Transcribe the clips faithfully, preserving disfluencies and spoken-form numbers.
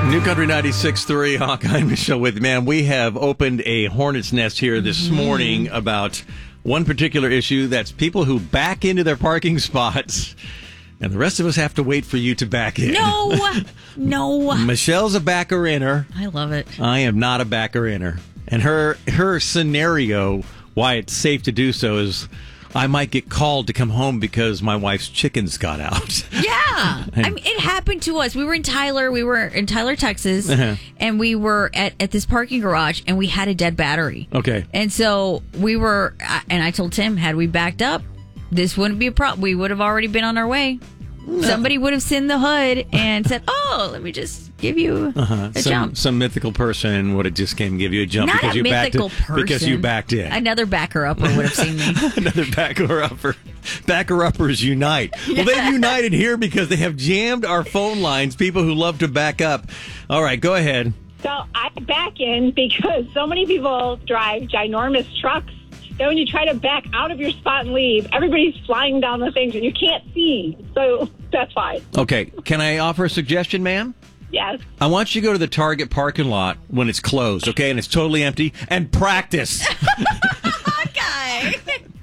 New Country ninety-six point three, Hawkeye and Michelle with you. Man, we have opened a hornet's nest here this mm-hmm. morning about one particular issue. That's people who back into their parking spots, and the rest of us have to wait for you to back in. No, no. Michelle's a backer-inner. I love it. I am not a backer-inner. And her, her scenario, why it's safe to do so, is I might get called to come home because my wife's chickens got out. Yeah. I mean, it happened to us. We were in Tyler. We were in Tyler, Texas, uh-huh. and we were at, at this parking garage, and we had a dead battery. Okay. And so we were, and I told Tim, had we backed up, this wouldn't be a problem. We would have already been on our way. No. Somebody would have seen the hood and said, oh, let me just give you uh-huh. a some, jump. Some mythical person would have just came and give you a jump Not because a you mythical backed in, person. because you backed in. Another backer-upper would have seen me. Another backer-upper. Backer-uppers unite. Well, they've united here because they have jammed our phone lines, people who love to back up. All right, go ahead. So I back in because so many people drive ginormous trucks. Then when you try to back out of your spot and leave, everybody's flying down the things and you can't see. So that's fine. Okay. Can I offer a suggestion, ma'am? Yes. I want you to go to the Target parking lot when it's closed, okay, and it's totally empty, and practice. Okay.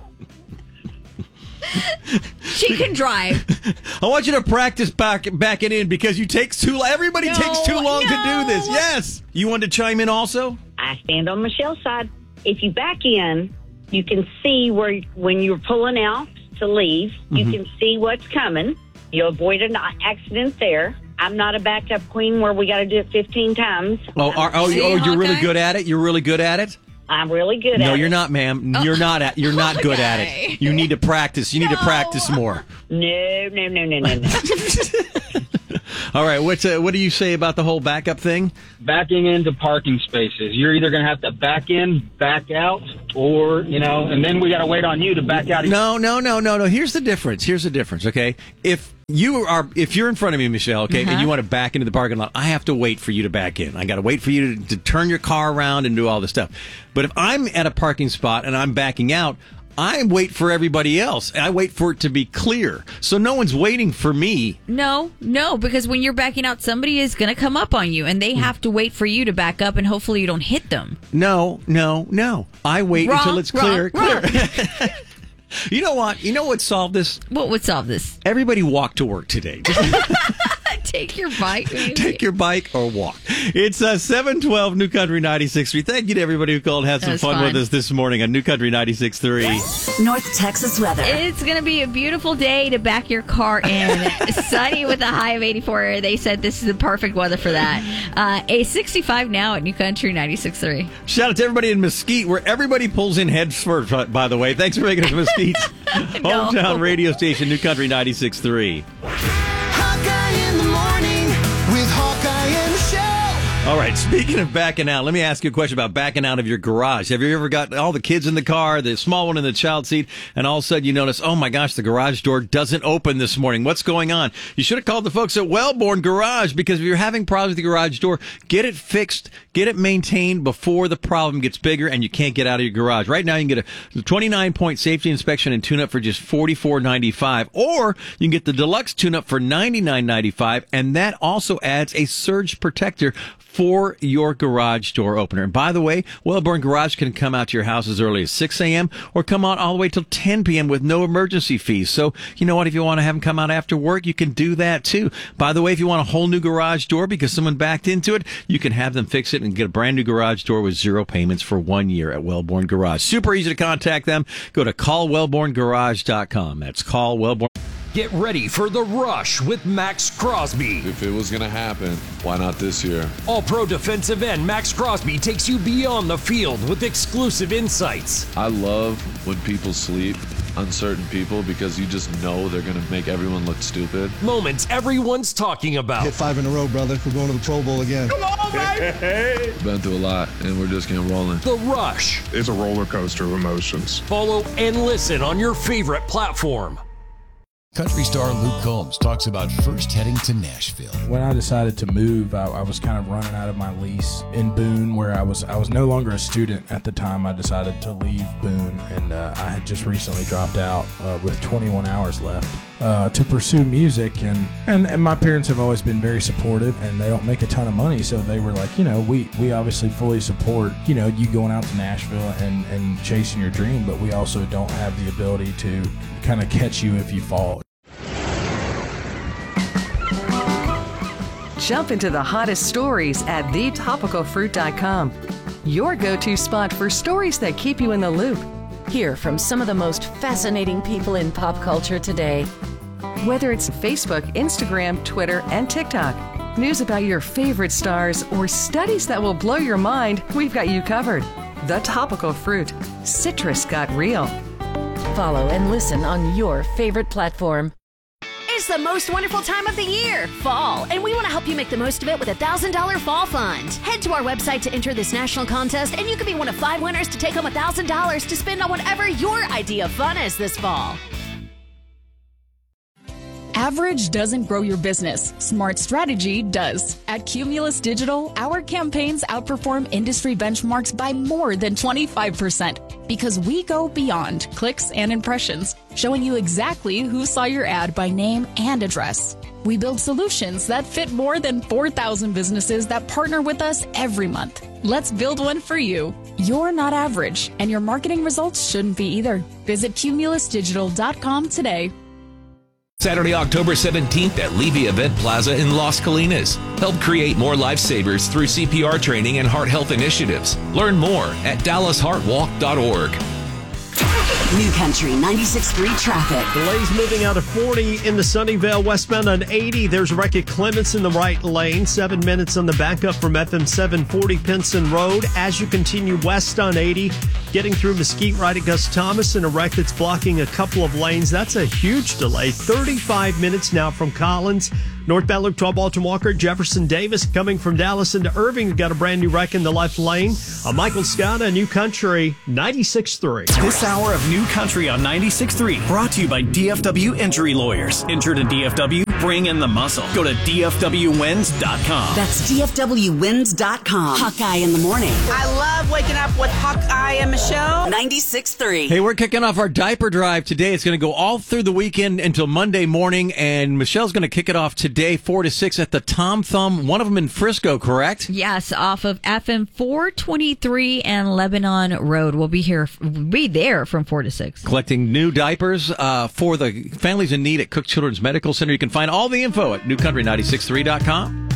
She can drive. I want you to practice back backing in because you take too long. Everybody no, takes too long no. to do this. Yes. You want to chime in also? I stand on Michelle's side. If you back in, you can see where when you're pulling out to leave. You mm-hmm. can see what's coming. You avoid an accident there. I'm not a backup queen where we got to do it fifteen times. Oh, are, oh, See, oh you're Hawkeye? really good at it? You're really good at it? I'm really good no, at it. No, you're not, ma'am. You're not at. You're not good at it. You need to practice. You need no. to practice more. No, no, no, no, no, no. All right, what's uh, what do you say about the whole backup thing? Backing into parking spaces. You're either going to have to back in, back out, or, you know, and then we got to wait on you to back out. No, no, no, no, no. Here's the difference. Here's the difference, okay? If you are, if you're in front of me, Michelle, okay, uh-huh. and you want to back into the parking lot, I have to wait for you to back in. I got to wait for you to, to turn your car around and do all this stuff. But if I'm at a parking spot and I'm backing out, I wait for everybody else. I wait for it to be clear. So no one's waiting for me. No, no, because when you're backing out, somebody is going to come up on you, and they have to wait for you to back up, and hopefully you don't hit them. No, no, no. I wait wrong, until it's wrong, clear. wrong. Clear. You know what? You know what solved this? What would solve this? Everybody walk to work today. Take your bike. Maybe. Take your bike or walk. It's uh, seven twelve New Country ninety-six point three. Thank you to everybody who called and had some fun, fun with us this morning on New Country ninety-six point three. North Texas weather. It's going to be a beautiful day to back your car in. Sunny with a high of eighty-four. They said this is the perfect weather for that. Uh, a sixty-five now at New Country ninety-six point three. Shout out to everybody in Mesquite, where everybody pulls in heads first, by the way. Thanks for making us Mesquite's no. hometown radio station, New Country ninety-six point three. All right, speaking of backing out, let me ask you a question about backing out of your garage. Have you ever got all the kids in the car, the small one in the child seat, and all of a sudden you notice, oh my gosh, the garage door doesn't open this morning. What's going on? You should have called the folks at Wellborn Garage, because if you're having problems with the garage door, get it fixed, get it maintained before the problem gets bigger and you can't get out of your garage. Right now you can get a twenty-nine point safety inspection and tune-up for just forty-four ninety-five, or you can get the deluxe tune-up for ninety-nine ninety-five, and that also adds a surge protector for your garage door opener. And by the way, Wellborn Garage can come out to your house as early as six a.m. or come out all the way till ten p.m. with no emergency fees. So, you know what, if you want to have them come out after work, you can do that too. By the way, if you want a whole new garage door because someone backed into it, you can have them fix it and get a brand new garage door with zero payments for one year at Wellborn Garage. Super easy to contact them. Go to call wellborn garage dot com. That's call Wellborn. Get ready for The Rush with Max Crosby. If it was going to happen, why not this year? All-pro defensive end Max Crosby takes you beyond the field with exclusive insights. I love when people sleep on certain people because you just know they're going to make everyone look stupid. Moments everyone's talking about. Hit five in a row, brother. We're going to the Pro Bowl again. Come on, baby! Been through a lot, and we're just getting rolling. The Rush. It's a roller coaster of emotions. Follow and listen on your favorite platform. Country star Luke Combs talks about first heading to Nashville. When I decided to move, I, I was kind of running out of my lease in Boone, where I was I was no longer a student at the time. I decided to leave Boone, and uh, I had just recently dropped out uh, with twenty-one hours left. uh, to pursue music. And, and, and my parents have always been very supportive, and they don't make a ton of money. So they were like, you know, we, we obviously fully support, you know, you going out to Nashville and, and chasing your dream, but we also don't have the ability to kind of catch you if you fall. Jump into the hottest stories at the topical fruit dot com. Your go-to spot for stories that keep you in the loop. Hear from some of the most fascinating people in pop culture today. Whether it's Facebook, Instagram, Twitter, and TikTok, news about your favorite stars, or studies that will blow your mind, we've got you covered. The Topical Fruit. Citrus got real. Follow and listen on your favorite platform. It's the most wonderful time of the year, fall, and we want to help you make the most of it with a one thousand dollars Fall Fund. Head to our website to enter this national contest, and you could be one of five winners to take home one thousand dollars to spend on whatever your idea of fun is this fall. Average doesn't grow your business. Smart strategy does. At Cumulus Digital, our campaigns outperform industry benchmarks by more than twenty-five percent because we go beyond clicks and impressions, showing you exactly who saw your ad by name and address. We build solutions that fit more than four thousand businesses that partner with us every month. Let's build one for you. You're not average, and your marketing results shouldn't be either. Visit cumulus digital dot com today. Saturday, October seventeenth at Levy Event Plaza in Las Colinas. Help create more lifesavers through C P R training and heart health initiatives. Learn more at dallas heart walk dot org. New Country ninety-six point three traffic. Delays moving out of forty in the Sunnyvale westbound on eighty. There's a wreck at Clements in the right lane. Seven minutes on the backup from F M seven forty Pinson Road. As you continue west on eighty, getting through Mesquite right at Gus Thomas, and a wreck that's blocking a couple of lanes. That's a huge delay. thirty-five minutes now from Collins. Northbound Loop twelve Alton Walker, Jefferson Davis coming from Dallas into Irving. Got a brand new wreck in the left lane. Uh, Michael Scotta, New Country ninety-six point three. This hour of New Country on ninety-six point three brought to you by D F W Injury Lawyers. Injured in D F W? Bring in the muscle. Go to D F W wins dot com. That's D F W wins dot com. Hawkeye in the morning. I love waking up with Hawkeye and Michelle. ninety-six point three. Hey, we're kicking off our diaper drive today. It's going to go all through the weekend until Monday morning, and Michelle's going to kick it off today, four to six at the Tom Thumb, one of them in Frisco, correct? Yes, off of F M four twenty-three and Lebanon Road. We'll be here, we'll be there from four to six. Collecting new diapers uh, for the families in need at Cook Children's Medical Center. You can find all the info at new country ninety-six point three dot com.